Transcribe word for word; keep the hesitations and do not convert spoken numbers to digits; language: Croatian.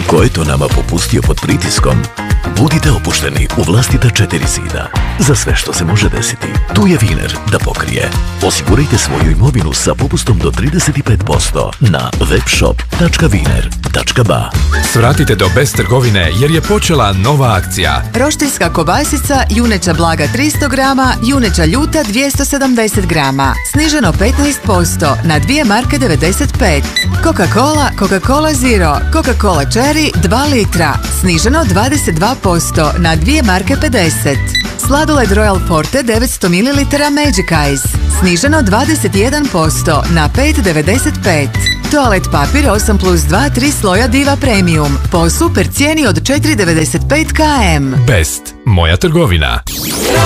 Ko je to nama popustio pod pritiskom? Budite opušteni u vlastita četiri zida. Za sve što se može desiti, tu je Wiener da pokrije. Osigurajte svoju imovinu sa popustom do trideset pet posto na webshop tačka wiener tačka ba. Svratite do Best trgovine jer je počela nova akcija. Roštiljska kobasica, juneća blaga tristo grama, juneća ljuta dvjesto sedamdeset grama. Sniženo petnaest posto na dvije marke devedeset pet. Coca-Cola, Coca-Cola Zero, Coca-Cola Cherry dva litra. Sniženo dvadeset dva posto na dvije marke pedeset. Sladoled Royal Forte devetsto mililitara Magic Ice. Sniženo dvadeset jedan posto na pet devedeset pet. Toalet papir osam plus dva tri sloja Diva Premium po super cijeni od četiri devedeset pet km. Best, moja trgovina.